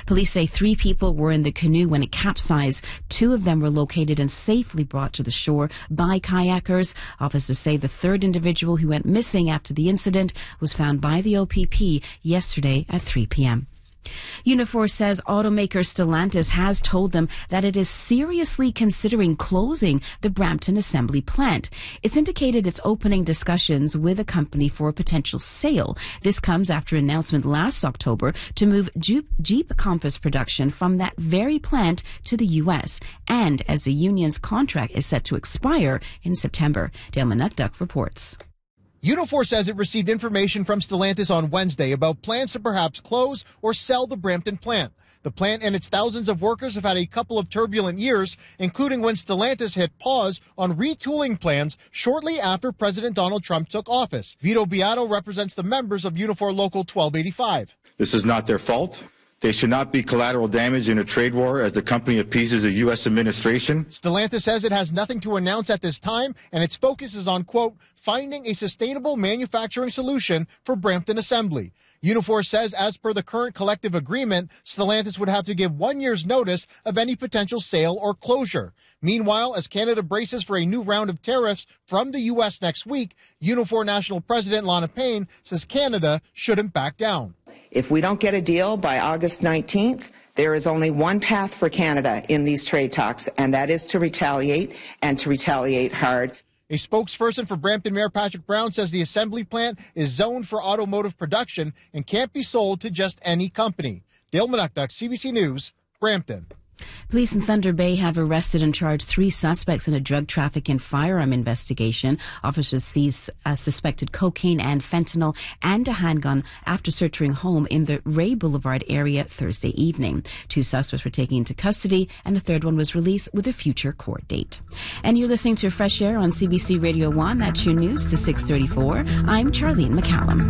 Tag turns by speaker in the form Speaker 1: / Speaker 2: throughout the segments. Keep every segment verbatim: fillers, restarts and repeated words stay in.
Speaker 1: Police say three people were in the canoe when it capsized. Two of them were located and safely brought to the shore by kayakers. Officers say the third individual who went missing after the incident was found by the O P P yesterday at three p.m. Unifor says automaker Stellantis has told them that it is seriously considering closing the Brampton assembly plant. It's indicated it's opening discussions with a company for a potential sale. This comes after an announcement last October to move Jeep, Jeep Compass production from that very plant to the U S, and as the union's contract is set to expire in September. Dale Manukduk reports.
Speaker 2: Unifor says it received information from Stellantis on Wednesday about plans to perhaps close or sell the Brampton plant. The plant and its thousands of workers have had a couple of turbulent years, including when Stellantis hit pause on retooling plans shortly after President Donald Trump took office. Vito Beato represents the members of Unifor Local twelve eighty-five.
Speaker 3: This is not their fault. They should not be collateral damage in a trade war as the company appeases the U S administration.
Speaker 2: Stellantis says it has nothing to announce at this time, and its focus is on, quote, finding a sustainable manufacturing solution for Brampton Assembly. Unifor says as per the current collective agreement, Stellantis would have to give one year's notice of any potential sale or closure. Meanwhile, as Canada braces for a new round of tariffs from the U S next week, Unifor National President Lana Payne says Canada shouldn't back down.
Speaker 4: If we don't get a deal by August nineteenth, there is only one path for Canada in these trade talks, and that is to retaliate, and to retaliate hard.
Speaker 2: A spokesperson for Brampton Mayor Patrick Brown says the assembly plant is zoned for automotive production and can't be sold to just any company. Dale Manukduk, C B C News, Brampton.
Speaker 1: Police in Thunder Bay have arrested and charged three suspects in a drug traffic and firearm investigation. Officers seized uh, suspected cocaine and fentanyl and a handgun after searching a home in the Ray Boulevard area Thursday evening. Two suspects were taken into custody and a third one was released with a future court date. And you're listening to Fresh Air on C B C Radio one. That's your news to six thirty-four. I'm Charlene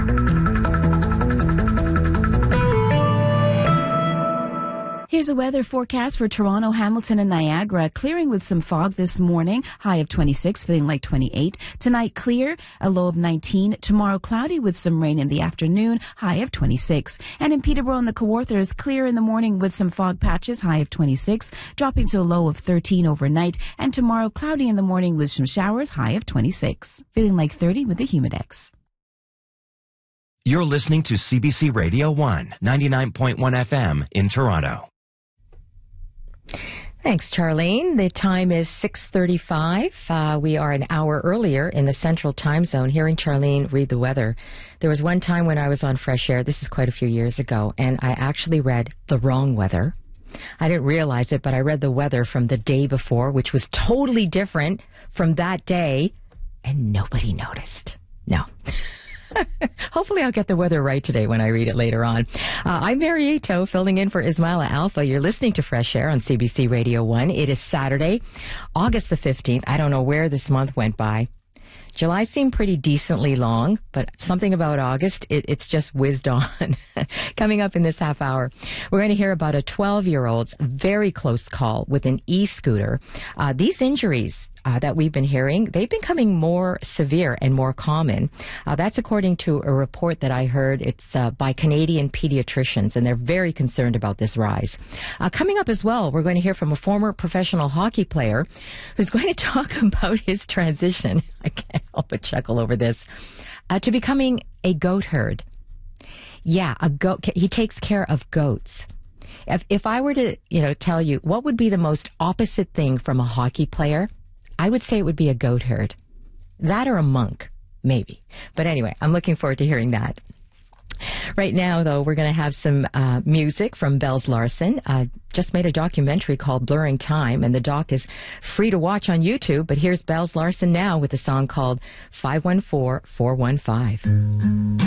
Speaker 1: McCallum. Here's a weather forecast for Toronto, Hamilton, and Niagara. Clearing with some fog this morning, high of twenty-six, feeling like twenty-eight. Tonight, clear, a low of nineteen. Tomorrow, cloudy with some rain in the afternoon, high of twenty-six. And in Peterborough and the Kawarthas, clear in the morning with some fog patches, high of twenty-six, dropping to a low of thirteen overnight. And tomorrow, cloudy in the morning with some showers, high of twenty-six. Feeling like thirty with the Humidex.
Speaker 5: You're listening to C B C Radio one, ninety-nine point one F M in Toronto.
Speaker 6: Thanks, Charlene. The time is six thirty-five. Uh, we are an hour earlier in the Central Time Zone. Hearing Charlene read the weather. There was one time when I was on Fresh Air, this is quite a few years ago, and I actually read the wrong weather. I didn't realize it, but I read the weather from the day before, which was totally different from that day, and nobody noticed. No. Hopefully I'll get the weather right today when I read it later on. Uh, I'm Mary Ato, filling in for Ismaila Alpha. You're listening to Fresh Air on C B C Radio one. It is Saturday, August the fifteenth. I don't know where this month went by. July seemed pretty decently long, but something about August, it, it's just whizzed on. Coming up in this half hour, we're going to hear about a twelve-year-old's very close call with an e-scooter. Uh, these injuries uh, that we've been hearing, they've been becoming more severe and more common. Uh, that's according to a report that I heard. It's uh, by Canadian pediatricians, and they're very concerned about this rise. Uh, coming up as well, we're going to hear from a former professional hockey player who's going to talk about his transition. I can't help but chuckle over this. Uh, to becoming a goat herd. Yeah, a goat. He takes care of goats. If if I were to, you know, tell you what would be the most opposite thing from a hockey player, I would say it would be a goat herd. That or a monk, maybe. But anyway, I'm looking forward to hearing that. Right now, though, we're going to have some uh, music from Bells Larson. Uh, just made a documentary called Blurring Time, and the doc is free to watch on YouTube. But here's Bells Larson now with a song called five one four, four one five.